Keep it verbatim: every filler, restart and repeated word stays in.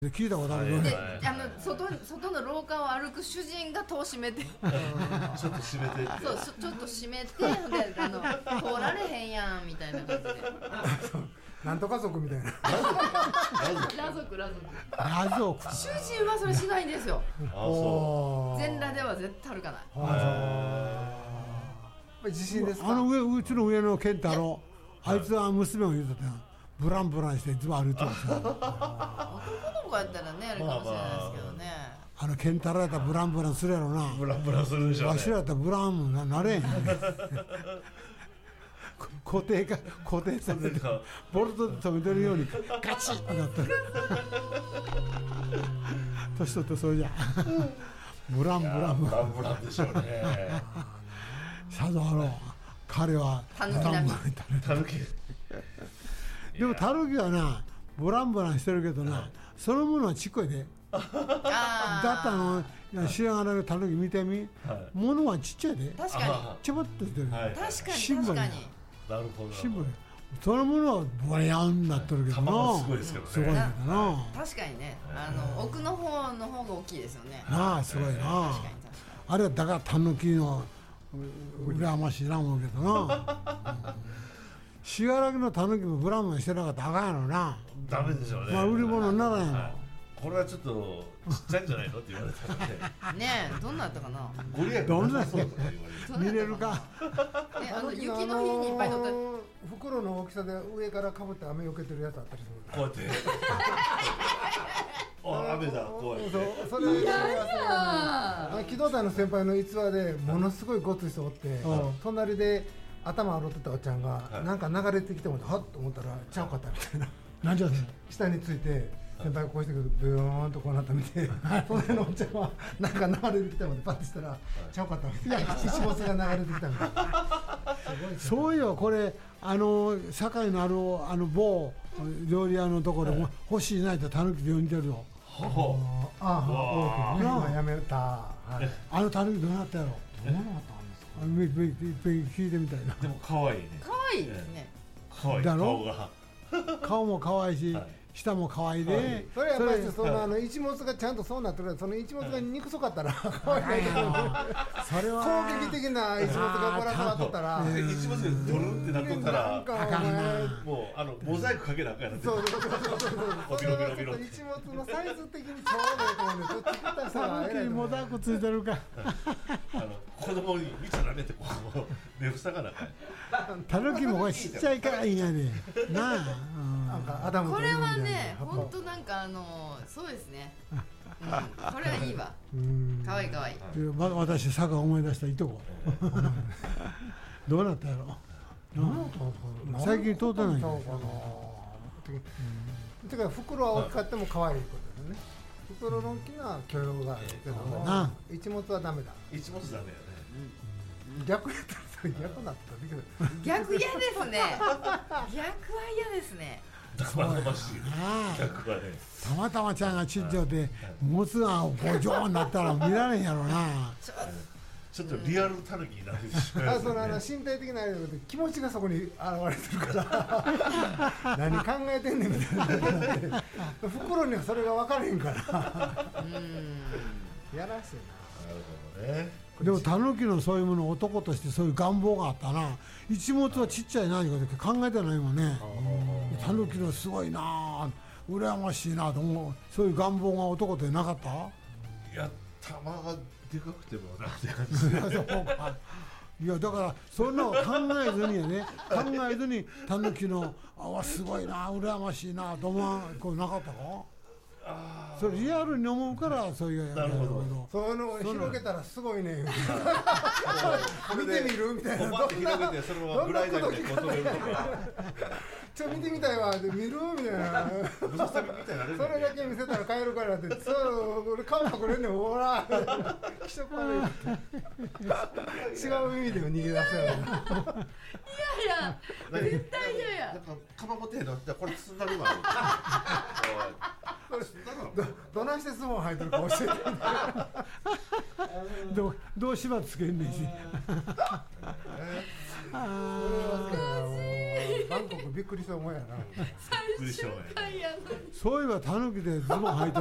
聞いたことあるよね。 で、あの 外, 外の廊下を歩く主人が戸を閉めてちょっと閉めてってそうちょっと閉めてであの通られへんやんみたいな感じでなんとか族みたいな裸族裸族裸族主人はそれしないんですよ。 あそ全裸では絶対歩かない。 自信ですか。あの上うちの上の健太郎、あいつは娘を言うとったよ。ブランブランしていつも歩いてるんですよ。 男の子やったらねあれかもしれないですけどね。 あの健太郎やったらブランブランするやろな。 ブランブランするでしょうね。 わしらやったらブランも な, なれへん固定か固定されてボルトで止めてるようにガチッとなってる年取ってそれじゃブランブランブランブランでしょうね。 さぞあろう彼はタヌキ並みタヌキでもタヌキはなブランブランしてるけどなそのものはちっこいでだってあの白髪のタヌキ見てみ、はい、ものはちっちゃいで確かにちょぼっとしてる、 はい、確かに確かになるほどシンプルそのものはボヤーンになってるけどな、 はい、すごいですけどねすごいけどな確かにねあの奥の方の方が大きいですよねなあすごいな、えー、確かに確かにあれはだからタヌキの羨ましいな思うけどな信楽のタヌキもブランブランしてなかったらあかんやろな。 ダメでしょうね。 まあ売り物にならんやろ、はい、 これはちょっとちっちゃいんじゃないのって言われたらねねえどんなだったかなご利益どんなそう見れるかねあの雪の日にいっぱい乗った袋の大きさで上からかぶって雨よけてるやつあったりするこうやってあ雨だこうやってそうそれは機動隊の先輩の逸話でものすごいごつい人おって、うん、隣で頭洗ってたおっちゃんが、はい、なんか流れてきてもはっと思ったらちゃうかったみたいななんじゃ下について先輩がこうしてくるブヨーンとこうなったみて隣のおっちゃんはなんか流れてきたのでパッてしたら、はい、ちゃうかったみたいな石ボスが流れてきたみたいなそういよこれあの堺のあるあの某料理屋のところでも、はい、欲しいないとタヌキで呼んでるよああ今やめた、はい、あのタヌキどうなったやろどうなったんですかいっぺん聞いてみたいな。 でも可愛いね可愛いですね可愛い顔が顔も可愛いし、はい下も可愛いで、はい、それはやっぱりそのあの一物がちゃんとそうなってるその一物が憎そかったら可愛いけどそれは攻撃的な一物がこらかわっとったら一物でドルンってなっとったらもうあのモザイクかけなあかんやなってそうそうそうそうそれはちょっと一物のサイズ的にちょうどいいと思うんでちょっと作った人は偉いモザイクついてるかあの子供に見ちゃダメってこう目塞がなあかんタヌキもこれちっちゃいからいいんやでなあなんかアダムこれはね本当なんかあのそうですね、うん、これはいいわかわいいかわいい私佐賀思い出したいとこどうなったやろ最近通ってないんですかてか袋は大きかっても可愛いことですね袋の大きな許容があるけども一物はダメだ一物ダメやね逆やったらそれ逆なったら逆嫌ですね逆は嫌ですねたまたましい逆はねたまたまちゃんがちっちゃいで持つがごじょうになったら見られんやろなちょっとリアルタヌキになってしまう、ね、 あそのあの身体的なあれで気持ちがそこに現れてるから何考えてんねんみたいな袋にはそれが分からへんからうんやらしいななるほどねでもタヌキのそういうもの男としてそういう願望があったな一物はちっちゃい何かって考えてないもんねタヌキのすごいな羨ましいなと思うそういう願望が男ってなかったいや玉がでかくてもなって感じいやだからそんなの考えずにね考えずにタヌキのあすごいな羨ましいなと思わこうなかったかあそれリアルに思うからそういうなるほどそういうのを広げたらすごいね見てみるみたいなパッて広げてそのままグライダーでこう止めるとかちょっと見てみたいわで見るみたいなそれだけ見せたら帰るからってそう俺顔隠れんねんほら気色悪い違う意味でも逃げ出すやろいやいや絶対嫌やなんかかまぼてへんのこれ包んだるわど, どないして相撲入ってるか教えてど, どう縛つけんねんしあ難しいバン国びっくりしたもんやな。 最終回やのに。 そういえばタヌキでズボン履いて